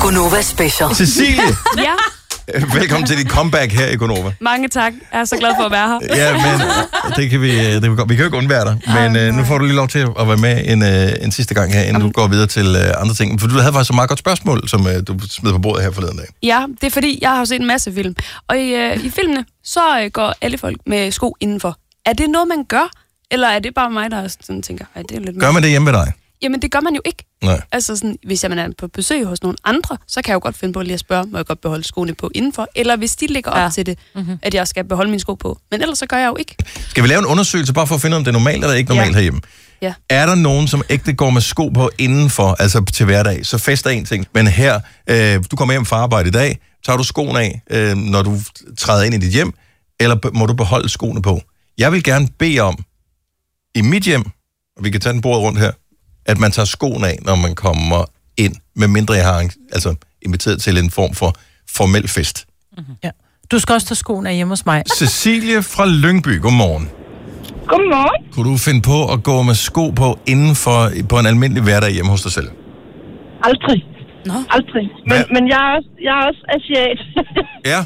Gonova Special. Cecilie, Ja, velkommen til dit comeback her i Gonova. mange tak. Jeg er så glad for at være her. Ja, men det kan vi godt. Vi kan jo ikke undvære dig, men nu får du lige lov til at være med en sidste gang her, inden du går videre til andre ting. For du havde faktisk så meget godt spørgsmål, som du smed på bordet her forleden dag. Ja, det er fordi, jeg har jo set en masse film. Og i filmene, så går alle folk med sko indenfor. Er det noget, man gør? Eller er det bare mig, der sådan tænker, at det er lidt mere? Gør man det hjemme ved dig? Jamen, det gør man jo ikke. Nej. Altså sådan, hvis jeg er på besøg hos nogle andre, så kan jeg jo godt finde på lige at spørge, må jeg godt beholde skoene på indenfor? Eller hvis de ligger op til det, at jeg skal beholde mine sko på. Men ellers så gør jeg jo ikke. Skal vi lave en undersøgelse bare for at finde, om det er normalt eller ikke normalt herhjemme? Ja. Er der nogen, som ægte går med sko på indenfor, altså til hverdag, så fester en ting. Men her, du kommer hjem fra arbejde i dag, tager du skoene af, når du træder ind i dit hjem, eller må du beholde skoene på? Jeg vil gerne bede om, i mit hjem, og vi kan tage den bordet rundt her, at man tager skoene af, når man kommer ind, medmindre jeg har inviteret til en form for formel fest. Mm-hmm. Ja. Du skal også tage skoene af hjemme hos mig. Cecilie fra Lyngby, godmorgen. Godmorgen. Kunne du finde på at gå med sko på indenfor på en almindelig hverdag hjemme hos dig selv? Aldrig. Nå. Aldrig. Men jeg er også asiat. Ja.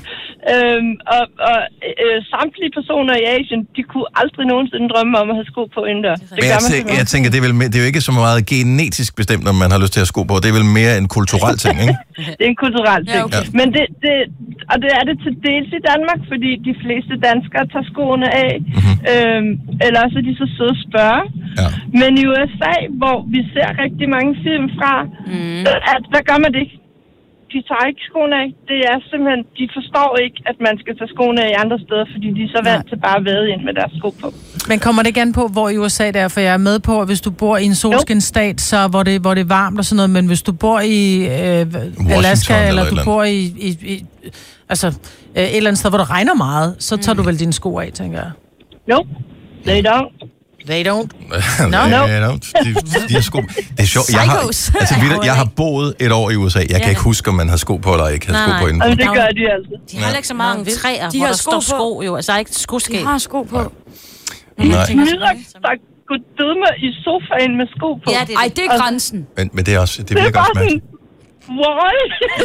Samtlige personer i Asien, de kunne aldrig nogensinde drømme om at have sko på indendørs. Men jeg tænker, det er jo ikke så meget genetisk bestemt, når man har lyst til at have sko på. Det er vel mere en kulturel ting, ikke? Det er en kulturel ting. Ja, okay. Men det er det til dels i Danmark, fordi de fleste danskere tager skoene af. Mm-hmm. Eller så er de så søde at spørge. Ja. Men i USA, hvor vi ser rigtig mange film fra, der gør man det ikke. De tager ikke skoene af. Det er simpelthen, de forstår ikke, at man skal tage skoene af i andre steder, fordi de er så vant til bare at vade ind med deres sko på. Men kommer det igen på, hvor i USA det er? For jeg er med på, at hvis du bor i en solskinstat, så hvor det er varmt og sådan noget, men hvis du bor i Alaska, eller du bor i altså et eller andet sted, hvor det regner meget, så tager du vel dine sko af, tænker jeg. No, they don't. They don't. No. De har sko. Det er sjovt. Jeg har boet et år i USA. Jeg kan ikke huske, om man har sko på eller ikke har sko på inden. Det gør de altså. De har ikke så mange træer, hvor der står sko jo. Altså, der er ikke skoskab. De har sko på. Nej. Gå døde mig i sofaen med sko på. Ja, det er grænsen. Men det er også, det virker også mærkeligt. Why?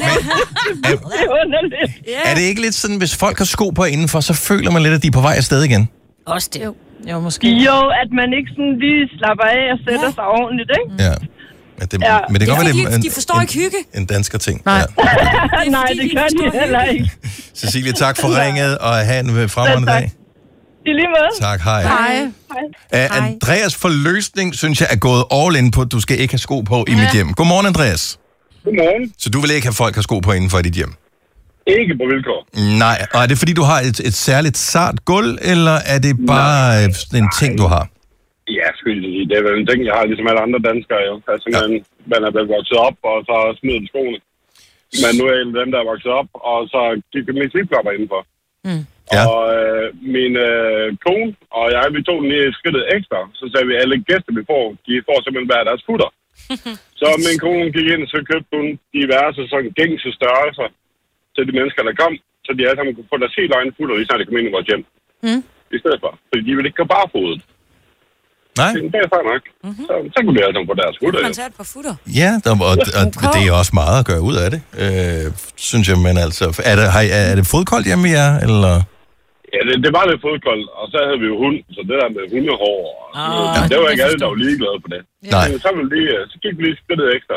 Det er underligt. Er det ikke lidt sådan, hvis folk har sko på indenfor, så føler man lidt, at de er på vej afsted igen? Også det. Jo, måske. Jo, at man ikke sådan lige slapper af og sætter sig ordentligt, ikke? Ja. Men det kan godt være, de forstår ikke hygge. En dansker ting. Nej. Ja. Nej, det gør de heller ikke. Cecilie, tak for ringet, og have en fremragende dag. I lige måde. Tak, hej. Hej. Andreas Forløsning, synes jeg, er gået all in på, at du skal ikke have sko på i mit hjem. Godmorgen, Andreas. Godmorgen. Så du vil ikke have folk have sko på indenfor i dit hjem? Ikke på vilkår. Nej, og er det fordi, du har et særligt sart gulv, eller er det bare en ting, du har? Ja, det er vel en ting, jeg har ligesom alle andre danskere jo. Altså, man er blevet vokset op, og så smidt skoene. Men nu er jeg en af dem, der er vokset op, og så gik min flipflopper indenfor. Mm. Ja. Og min kone og jeg, vi tog den lige skridtet ekstra. Så sagde vi, alle gæster, vi får, de får simpelthen hver deres futter. Så min kone gik ind, så købte hun diverse sådan gængse størrelser til de mennesker, der kom, så de alle sammen kunne få deres helt egen futter, lige snart de kom ind i vores hjem. Mm. I stedet for. Fordi de ville ikke gå barefodet. Nej. Det er fair nok. Så kunne de alle sammen få deres futter. Man tager et par futter. Ja, og det er også meget at gøre ud af det, synes jeg, men altså... Er det fodkoldt hjemme i jer, eller... Ja, det var lidt fodkoldt, og så havde vi jo hund, så det der med hundehår, det var ikke alle, der var ligeglade for det. Nej. Så gik vi lige skridtet ekstra.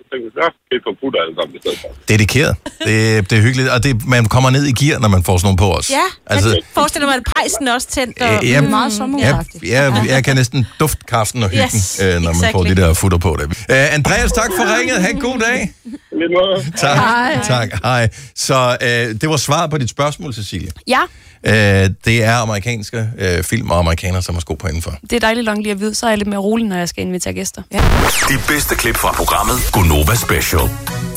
Dedikeret. Det er hyggeligt. Og man kommer ned i gear, når man får sådan nogle på os. Ja, altså, forestiller mig, at pejsen også tændt og meget sommeragtigt. Jeg kan næsten dufte kaffen og hyggen, når man får de der futter på det. Andreas, tak for ringet. Ha' en god dag. Tak. Hej. Så det var svaret på dit spørgsmål, Cecilie. Ja. Det er amerikanske film og amerikanere, som har sko på indenfor. Det er dejligt langt lige at vide, så er jeg lidt mere rolig, når jeg skal invitere gæster. Ja. De bedste klip fra programmet Gonova Special.